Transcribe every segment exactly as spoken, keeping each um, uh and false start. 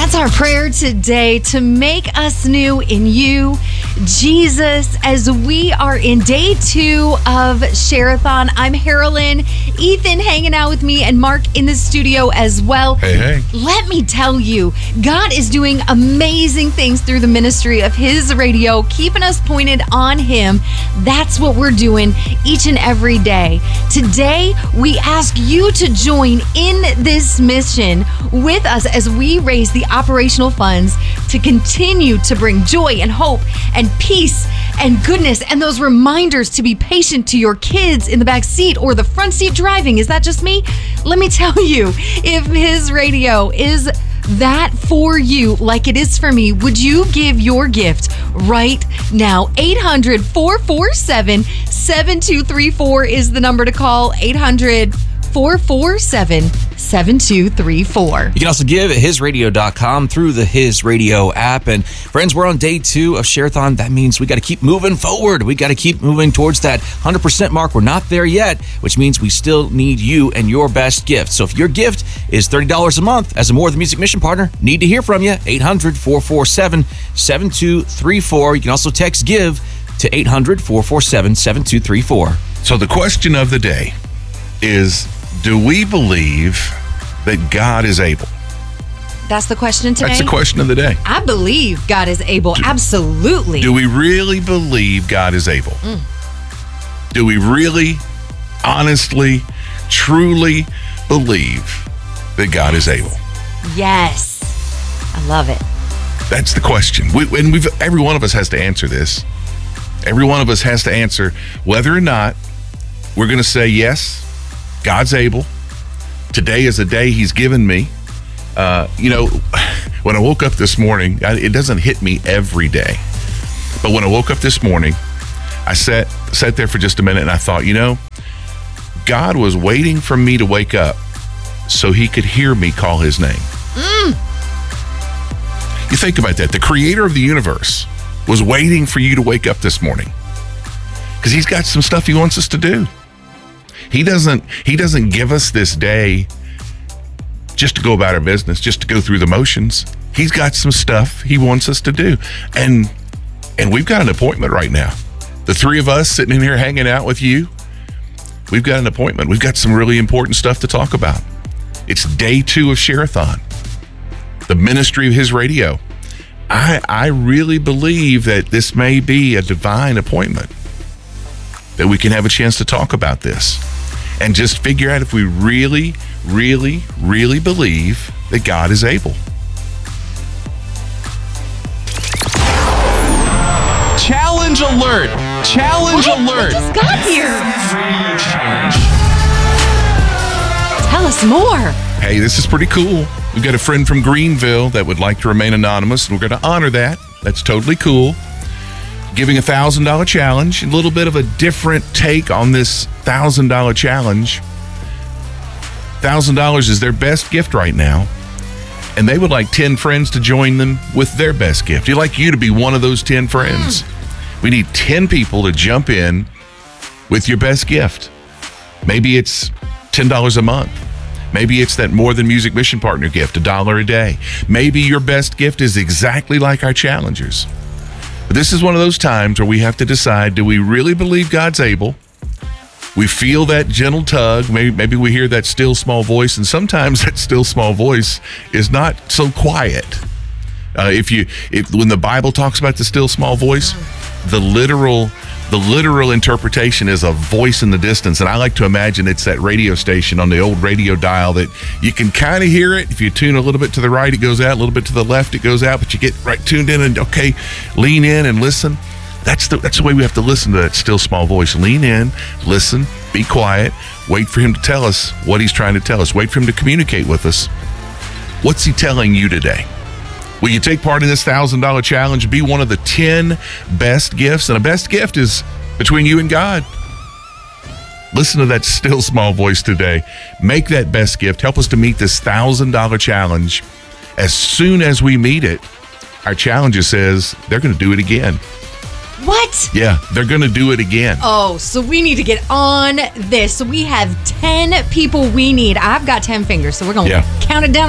That's our prayer today, to make us new in you, Jesus, as we are in day two of Share-a-thon. I'm Carolyn, Ethan hanging out with me, and Mark in the studio as well. Hey, hey. Let me tell you, God is doing amazing things through the ministry of His radio, keeping us pointed on Him. That's what we're doing each and every day. Today, we ask you to join in this mission with us as we raise the operational funds to continue to bring joy and hope and peace and goodness and those reminders to be patient to your kids in the back seat or the front seat driving. Is that just me? Let me tell you, if His radio is that for you like it is for me, would you give your gift right now? eight hundred, four four seven, seven two three four is the number to call. eight hundred, four four seven, seven two three four. You can also give at his radio dot com through the His Radio app. And friends, we're on day two of Share-a-thon. That means we got to keep moving forward. We got to keep moving towards that one hundred percent mark. We're not there yet, which means we still need you and your best gift. So if your gift is thirty dollars a month as a More Than Music Mission partner, need to hear from you. eight hundred, four four seven, seven two three four. You can also text GIVE to eight hundred, four four seven, seven two three four. So the question of the day is, do we believe that God is able? That's the question today? That's the question of the day. I believe God is able. Do, Absolutely. Do we really believe God is able? Mm. Do we really, honestly, truly believe that God is able? Yes. I love it. That's the question. We, and we've every one of us has to answer this. Every one of us has to answer whether or not we're going to say, yes, God's able. Today is a day He's given me. Uh, you know, when I woke up this morning, it doesn't hit me every day. But when I woke up this morning, I sat, sat there for just a minute and I thought, you know, God was waiting for me to wake up so He could hear me call His name. Mm. You think about that. The creator of the universe was waiting for you to wake up this morning because He's got some stuff He wants us to do. He doesn't he doesn't give us this day just to go about our business, just to go through the motions. He's got some stuff He wants us to do. And and we've got an appointment right now. The three of us sitting in here hanging out with you, we've got an appointment. We've got some really important stuff to talk about. It's day two of Share-a-thon, the ministry of His radio. I I really believe that this may be a divine appointment, that we can have a chance to talk about this and just figure out if we really, really, really believe that God is able. Challenge alert! Challenge what? alert! What just got here? Tell us more. Hey, this is pretty cool. We've got a friend from Greenville that would like to remain anonymous, and we're going to honor that. That's totally cool. Giving a one thousand dollars challenge, a little bit of a different take on this one thousand dollars challenge. one thousand dollars is their best gift right now, and they would like ten friends to join them with their best gift. We'd like you to be one of those ten friends. Mm. We need ten people to jump in with your best gift. Maybe it's ten dollars a month. Maybe it's that More Than Music Mission Partner gift, a dollar a day. Maybe your best gift is exactly like our challengers. But this is one of those times where we have to decide, do we really believe God's able? We feel that gentle tug. Maybe, maybe we hear that still small voice, and sometimes that still small voice is not so quiet. Uh, if you, if when the Bible talks about the still small voice, the literal, the literal interpretation is a voice in the distance, and I like to imagine it's that radio station on the old radio dial that you can kind of hear it. If you tune a little bit to the right, it goes out. A little bit to the left, it goes out. But you get right tuned in, and okay, lean in and listen. That's the that's the way we have to listen to that still small voice. Lean in, listen, be quiet, wait for Him to tell us what He's trying to tell us. Wait for Him to communicate with us. What's He telling you today? Will you take part in this one thousand dollars challenge? Be one of the ten best gifts. And a best gift is between you and God. Listen to that still small voice today. Make that best gift. Help us to meet this one thousand dollars challenge. As soon as we meet it, our challenger says they're going to do it again. What? Yeah, they're going to do it again. Oh, so we need to get on this. So we have ten people we need. I've got ten fingers, so we're going to yeah. count it down on my fingers.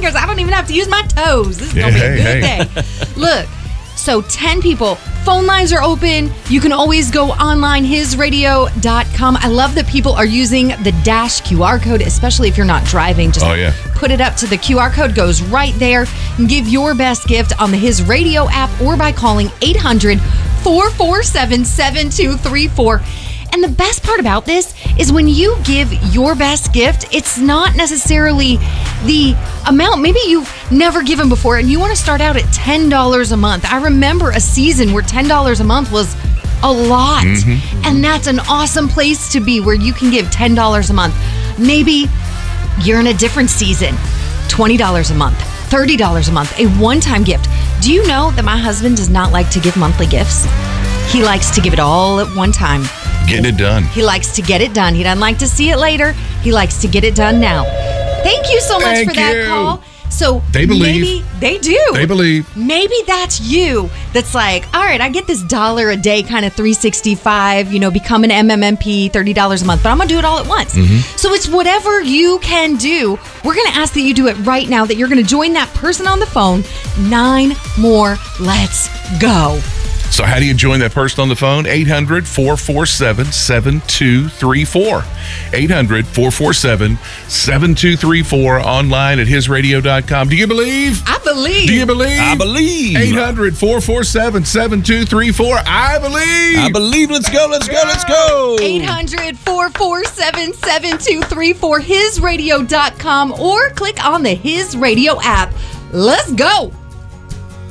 fingers. I don't even have to use my toes. This is going to Yeah, be a hey, good hey. day. Look, so ten people. Phone lines are open. You can always go online, his radio dot com. I love that people are using the Dash Q R code, especially if you're not driving. Just Oh, yeah. put it up to the Q R code, goes right there. And give your best gift on the His Radio app or by calling eight hundred, four four seven, seven two three four. And the best part about this is when you give your best gift, it's not necessarily the amount. Maybe you've never given before and you want to start out at ten dollars a month. I remember a season where ten dollars a month was a lot. Mm-hmm. And that's an awesome place to be where you can give ten dollars a month. Maybe you're in a different season, twenty dollars a month, thirty dollars a month, a one-time gift. Do you know that my husband does not like to give monthly gifts? He likes to give it all at one time. Getting it done. He likes to get it done. He doesn't like to see it later. He likes to get it done now. Thank you so much Thank for that you. call. So They believe. Maybe they do. They believe. Maybe that's you. That's like, all right, I get this dollar a day kind of three sixty-five, you know, become an M M M P, thirty dollars a month, but I'm going to do it all at once. Mm-hmm. So it's whatever you can do. We're going to ask that you do it right now, that you're going to join that person on the phone. Nine more. Let's go. So how do you join that person on the phone? eight hundred, four four seven, seven two three four. eight hundred, four four seven, seven two three four. Online at his radio dot com. Do you believe? I believe. Do you believe? I believe. eight hundred, four four seven, seven two three four. I believe. I believe. Let's go. Let's go. Let's go. eight hundred, four four seven, seven two three four, his radio dot com, or click on the His Radio app. Let's go.